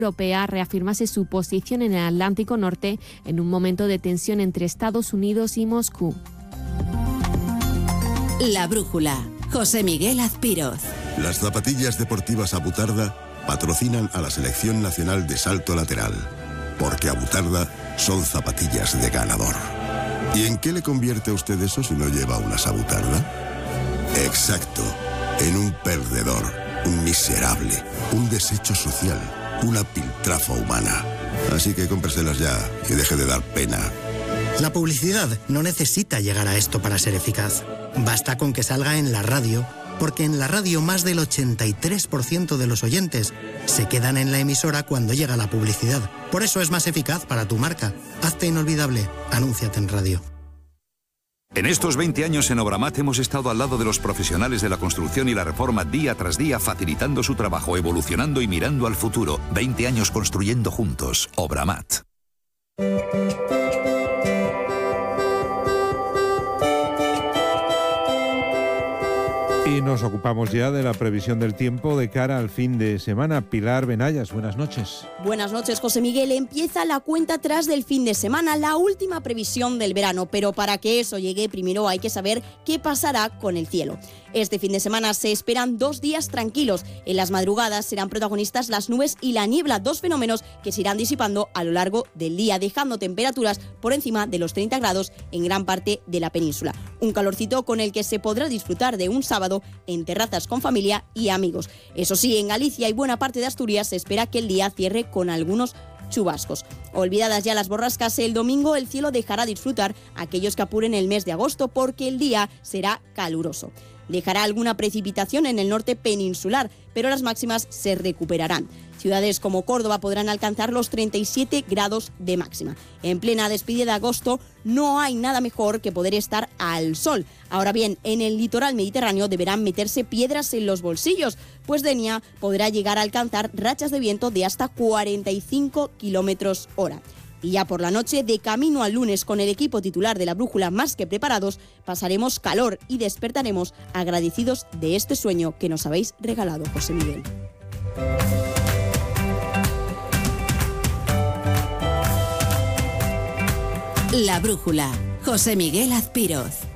Europea reafirmase su posición en el Atlántico Norte en un momento de tensión entre Estados Unidos y Moscú. La brújula. José Miguel Azpiroz. Las zapatillas deportivas Abutarda patrocinan a la Selección Nacional de Salto Lateral, porque Abutarda son zapatillas de ganador. ¿Y en qué le convierte a usted eso si no lleva unas Abutarda? Exacto, en un perdedor, un miserable, un desecho social, una piltrafa humana. Así que cómpreselas ya y deje de dar pena. La publicidad no necesita llegar a esto para ser eficaz. Basta con que salga en la radio, porque en la radio más del 83% de los oyentes se quedan en la emisora cuando llega la publicidad. Por eso es más eficaz para tu marca. Hazte inolvidable. Anúnciate en radio. En estos 20 años en Obramat hemos estado al lado de los profesionales de la construcción y la reforma día tras día, facilitando su trabajo, evolucionando y mirando al futuro. 20 años construyendo juntos. Obramat. Y nos ocupamos ya de la previsión del tiempo de cara al fin de semana. Pilar Benayas, buenas noches. Buenas noches, José Miguel. Empieza la cuenta atrás del fin de semana, la última previsión del verano, pero para que eso llegue primero hay que saber qué pasará con el cielo. Este fin de semana se esperan 2 días tranquilos. En las madrugadas serán protagonistas las nubes y la niebla, 2 fenómenos que se irán disipando a lo largo del día, dejando temperaturas por encima de los 30 grados en gran parte de la península. Un calorcito con el que se podrá disfrutar de un sábado en terrazas con familia y amigos. Eso sí, en Galicia y buena parte de Asturias se espera que el día cierre con algunos chubascos. Olvidadas ya las borrascas, el domingo el cielo dejará disfrutar a aquellos que apuren el mes de agosto porque el día será caluroso. Dejará alguna precipitación en el norte peninsular, pero las máximas se recuperarán. Ciudades como Córdoba podrán alcanzar los 37 grados de máxima. En plena despedida de agosto no hay nada mejor que poder estar al sol. Ahora bien, en el litoral mediterráneo deberán meterse piedras en los bolsillos, pues Denia podrá llegar a alcanzar rachas de viento de hasta 45 kilómetros hora. Y ya por la noche, de camino al lunes con el equipo titular de la brújula más que preparados, pasaremos calor y despertaremos agradecidos de este sueño que nos habéis regalado, José Miguel. La brújula. José Miguel Azpiroz.